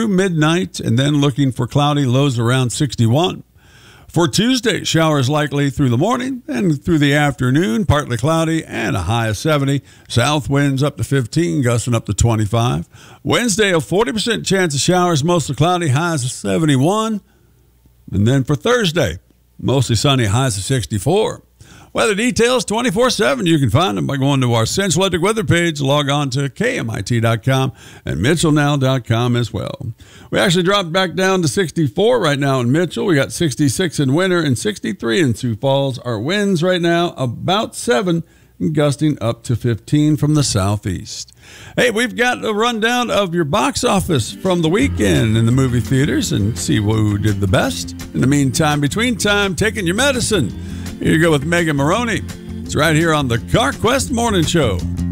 through midnight, and then looking for cloudy, lows around 61. For Tuesday, showers likely through the morning and through the afternoon, partly cloudy and a high of 70. South winds up to 15, gusting up to 25. Wednesday, a 40% chance of showers, mostly cloudy, highs of 71. And then for Thursday, mostly sunny, highs of 64. Weather details 24/7. You can find them by going to our Central Electric weather page. Log on to KMIT.com and MitchellNow.com as well. We actually dropped back down to 64 right now in Mitchell. We got 66 in Winter and 63 in Sioux Falls. Our winds right now about 7 and gusting up to 15 from the southeast. Hey, we've got a rundown of your box office from the weekend in the movie theaters and see who did the best. In the meantime, between time, taking your medicine. Here you go with Megan Maroney. It's right here on the CarQuest Morning Show.